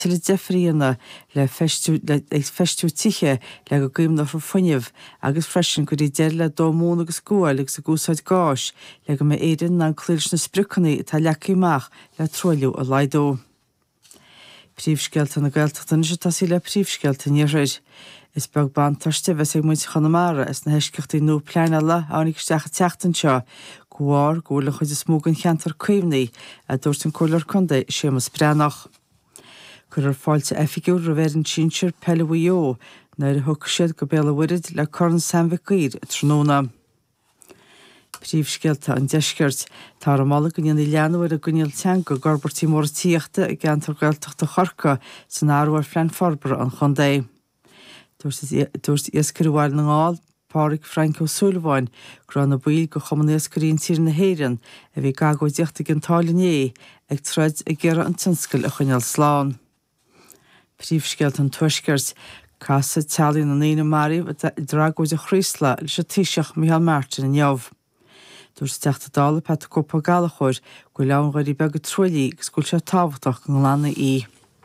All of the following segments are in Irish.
Til Jeffreyna le festu tiche le go gim nach funniv agus freshen go déle do móna go scoil sa gúsáid gáis le go me éidir an clúilsna sprucannaí tá leachíach le troiliú a laidó. Príomhscealta na Gaeltachta se tasí le príomhscealta nírid. Is beg bantarste bheits ag muid Chonamara is na heisceachtaí nó pleanala ánig steach teachtan seo, gohar góla chuid is smógan cheantar cuimhnaí a dúirt an cólar conda sémas breanach. Gur fáilte effigiúr a bhéir an tínsir pellehío na a thug siad go béalahhuiid le corn samhaigír tróna. Príomhscealta an deisceart tá mála go dtíana leanúir a gníal teang go gorbartí mór tíochta a gceantar Gaeltachta chorca san áhar Flein Forbar an chundé. Dúirt iascarháil na ngáil Pádraig Franco Sullivan gur na buil go chomanna iascaríonn tír na héireann a bhí gagóideachta an tálané ag treid a ggéire an tinscail a chuineal sláán. Príomhscealta an tuisceart casa talí na Nína Maríomh a dragóide chrísla leis a tíiseach Micheál Martin in Neamh. Dúirt teachta dála Pat Copa Galachóir go leann gairí beag go troilí gus gúil sé tábhachtach go lána í.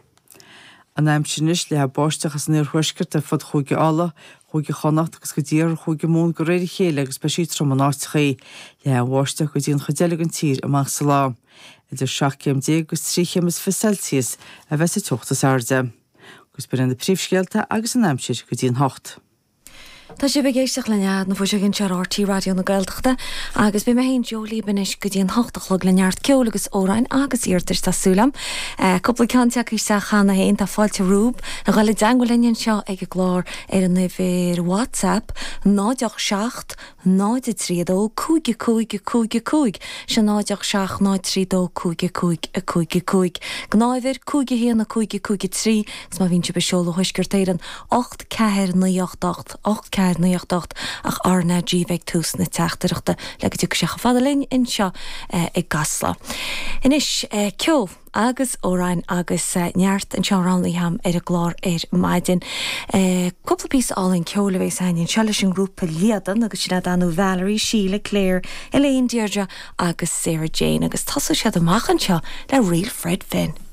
An aimsinis le báisteachas níor thuisceart a fud chuige ála, chuige chonacht agus go dtíar chuige mún go réidir chéile agus be siad trom an áitichaí le bháisteach go dtíon chudeile an tír amach sa lá. Idir 7 agus 3 Celsius a bheits tuchttas airde. Gus ber an de príomhscealta agus an aimsir go dtíon 8. Tá sé bhgéisteach le nead na bfuise gin RT radio na Gaeltachta agus be mé hén Jolie benis go dtíon 8 le neart ceol agus óráin agus íirtas tásúlam. Coppla canteach is sa chana héin tá fáilte rúb a gáile dangolinn seo ag glár ar an bhir WhatsApp 987 932 cúige se 987 932 cúige. Gnáibhir cúige héana cúige 3 gus má vín si be seola thuisgurtéiran 8 ceir 988 8 ceir 988 ach arna díbheith tús na teachtareachta le go tuigh seach fadalinn in seo ag gasla. Inis ceol agus óráin agus neart an seanránlaí ham ar a glár ar maidin. Coppla pís álainn ceola bhééis hain se leis an grúpa liadan agus sinna anú Valerie, Sheila, Claire, Elaine Deirdre agus Sarah Jane agus tasa siad amach an seo le riil Fred Finn.